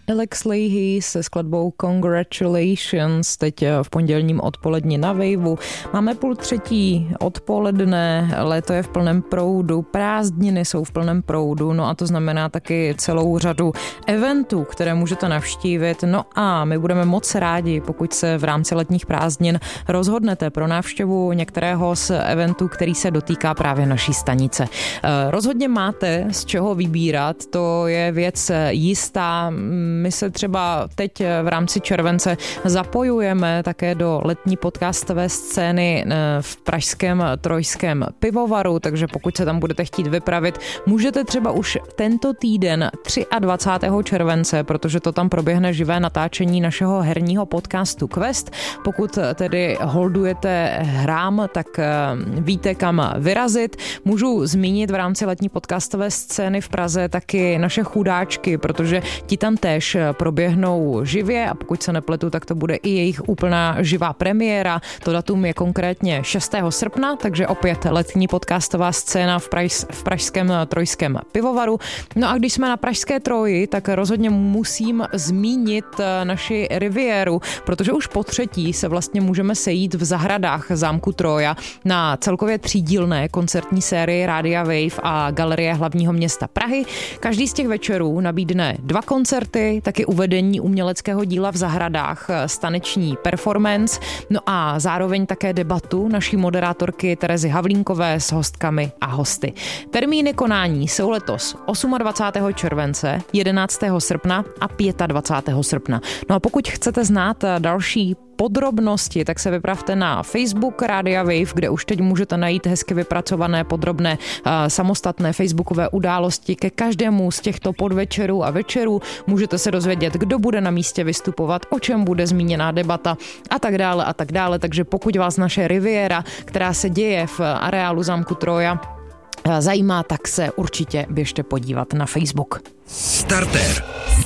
Alex Leahy se skladbou Congratulations teď v pondělním odpoledni na Waveu. Máme 2:30 odpoledne, léto je v plném proudu, prázdniny jsou v plném proudu, no a to znamená taky celou řadu eventů, které můžete navštívit. No a my budeme moc rádi, pokud se v rámci letních prázdnin rozhodnete pro návštěvu některého z eventů, který se dotýká právě naší stanice. Rozhodně máte z čeho vybírat, to je věc jistá. My se třeba teď v rámci července zapojujeme také do letní podcastové scény v pražském Trojském pivovaru, takže pokud se tam budete chtít vypravit, můžete třeba už tento týden 23. července, protože to tam proběhne živé natáčení našeho herního podcastu Quest. Pokud tedy holdujete hrám, tak víte, kam vyrazit. Můžu zmínit v rámci letní podcastové scény v Praze taky naše chudáčky, protože ti tam též proběhnou živě a pokud se nepletu, tak to bude i jejich úplná živá premiéra. To datum je konkrétně 6. srpna, takže opět letní podcastová scéna v pražském Trojském pivovaru. No a když jsme na pražské Troji, tak rozhodně musím zmínit naši riviéru, protože už po třetí se vlastně můžeme sejít v zahradách zámku Troja na celkově 3dílné koncertní sérii Rádia Wave a Galerie hlavního města Prahy. Každý z těch večerů nabídne 2 koncerty, taky uvedení uměleckého díla v zahradách, taneční performance, no a zároveň také debatu naší moderátorky Terezy Havlínkové s hostkami a hosty. Termíny konání jsou letos 28. července, 11. srpna a 25. srpna. No a pokud chcete znát další podrobnosti, tak se vypravte na Facebook Rádia Wave, kde už teď můžete najít hezky vypracované, podrobné, samostatné facebookové události ke každému z těchto podvečerů a večerů. Můžete se dozvědět, kdo bude na místě vystupovat, o čem bude zmíněná debata a tak dále a tak dále. Takže pokud vás naše riviéra, která se děje v areálu zámku Troja, zajímá, tak se určitě běžte podívat na Facebook. Startér.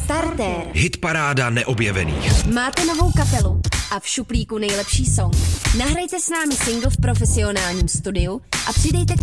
Hitparáda neobjevených. Máte novou kapelu a v šuplíku nejlepší song. Nahrajte s námi single v profesionálním studiu a přidejte k